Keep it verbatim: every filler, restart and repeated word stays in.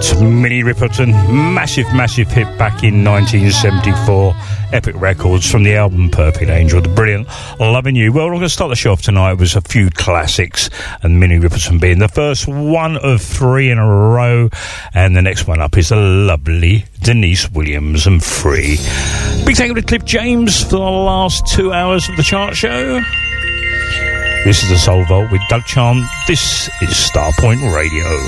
Minnie Riperton, massive, massive hit back in nineteen seventy-four. Epic Records from the album Perfect Angel, the brilliant Loving You. Well, we're going to start the show off tonight with a few classics, and Minnie Riperton being the first one of three in a row. And the next one up is the lovely Denise Williams and Free. Big thank you to Cliff James for the last two hours of the chart show. This is the Soul Vault with Doug Charm. This is Starpoint Radio.